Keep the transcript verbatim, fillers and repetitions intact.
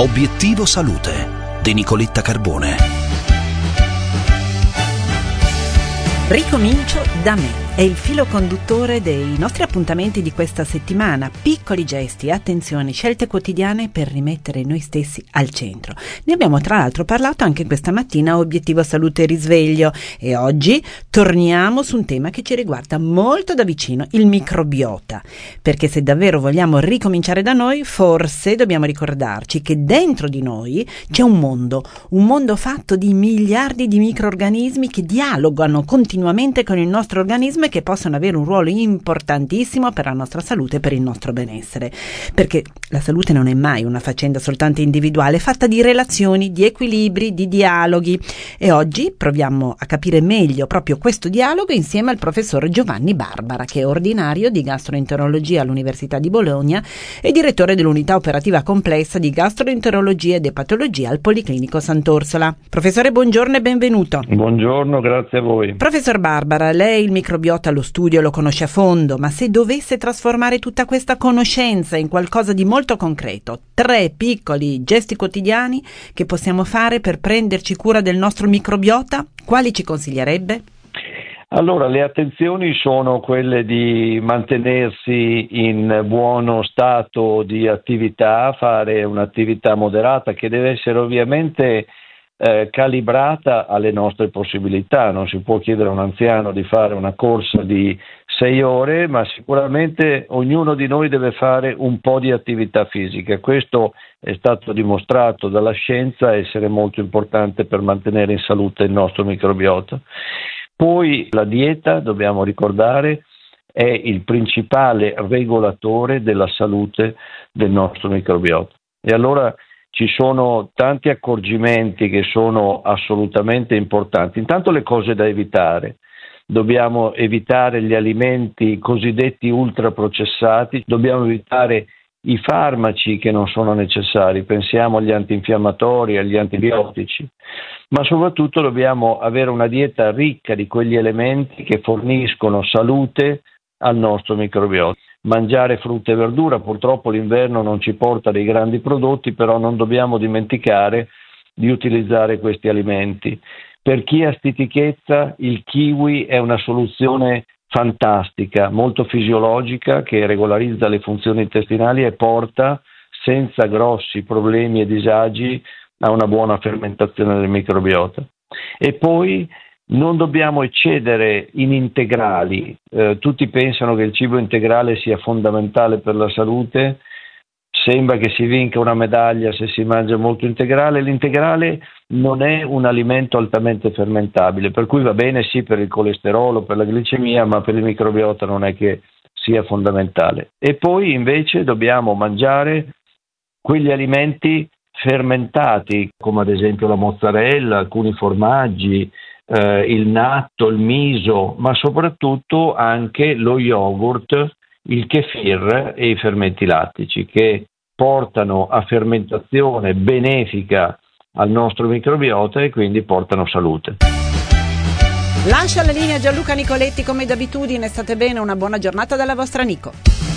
Obiettivo Salute di Nicoletta Carbone. Ricomincio da me. È il filo conduttore dei nostri appuntamenti di questa settimana. Piccoli gesti, attenzione, scelte quotidiane per rimettere noi stessi al centro. Ne abbiamo tra l'altro parlato anche questa mattina a Obiettivo Salute e Risveglio, e oggi torniamo su un tema che ci riguarda molto da vicino, il microbiota. Perché se davvero vogliamo ricominciare da noi, forse dobbiamo ricordarci che dentro di noi c'è un mondo, un mondo fatto di miliardi di microrganismi che dialogano continuamente con il nostro organismo e che possono avere un ruolo importantissimo per la nostra salute e per il nostro benessere, perché la salute non è mai una faccenda soltanto individuale, è fatta di relazioni, di equilibri, di dialoghi, e oggi proviamo a capire meglio proprio questo dialogo insieme al professor Giovanni Barbara, che è ordinario di gastroenterologia all'Università di Bologna e direttore dell'unità operativa complessa di gastroenterologia ed epatologia al Policlinico Sant'Orsola. Professore, buongiorno e benvenuto. Buongiorno, grazie a voi. Professor Barbara, lei il microbiota allo studio lo conosce a fondo, ma se dovesse trasformare tutta questa conoscenza in qualcosa di molto concreto, tre piccoli gesti quotidiani che possiamo fare per prenderci cura del nostro microbiota, quali ci consiglierebbe? Allora, le attenzioni sono quelle di mantenersi in buono stato di attività, fare un'attività moderata che deve essere ovviamente Eh, calibrata alle nostre possibilità. Non si può chiedere a un anziano di fare una corsa di sei ore, ma sicuramente ognuno di noi deve fare un po' di attività fisica. Questo è stato dimostrato dalla scienza essere molto importante per mantenere in salute il nostro microbiota. Poi la dieta, dobbiamo ricordare, è il principale regolatore della salute del nostro microbiota. E allora ci sono tanti accorgimenti che sono assolutamente importanti. Intanto le cose da evitare. Dobbiamo evitare gli alimenti cosiddetti ultraprocessati, dobbiamo evitare i farmaci che non sono necessari, pensiamo agli antinfiammatori, agli antibiotici, ma soprattutto dobbiamo avere una dieta ricca di quegli elementi che forniscono salute al nostro microbiota. Mangiare frutta e verdura, purtroppo l'inverno non ci porta dei grandi prodotti, però non dobbiamo dimenticare di utilizzare questi alimenti. Per chi ha stitichezza, il kiwi è una soluzione fantastica, molto fisiologica, che regolarizza le funzioni intestinali e porta senza grossi problemi e disagi a una buona fermentazione del microbiota. E poi non dobbiamo eccedere in integrali. Eh, tutti pensano che il cibo integrale sia fondamentale per la salute, sembra che si vinca una medaglia se si mangia molto integrale. L'integrale non è un alimento altamente fermentabile, per cui va bene sì per il colesterolo, per la glicemia, ma per il microbiota non è che sia fondamentale. E poi invece dobbiamo mangiare quegli alimenti fermentati, come ad esempio la mozzarella, alcuni formaggi, Eh, il natto, il miso, ma soprattutto anche lo yogurt, il kefir e i fermenti lattici, che portano a fermentazione benefica al nostro microbiota e quindi portano salute. Lascia la linea Gianluca Nicoletti come d'abitudine. State bene, una buona giornata dalla vostra Nico.